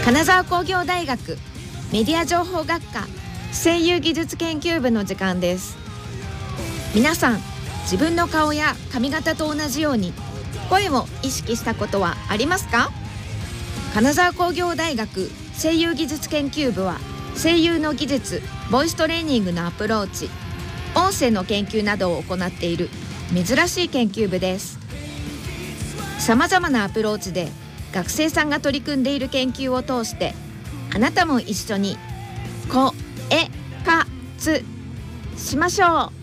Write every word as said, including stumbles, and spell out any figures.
金沢工業大学メディア情報学科声優技術研究部の時間です。皆さん、自分の顔や髪型と同じように声を意識したことはありますか？金沢工業大学声優技術研究部は、声優の技術、ボイストレーニングのアプローチ、音声の研究などを行っている珍しい研究部です。さまざまなアプローチで学生さんが取り組んでいる研究を通して、あなたも一緒にこえかつしましょう。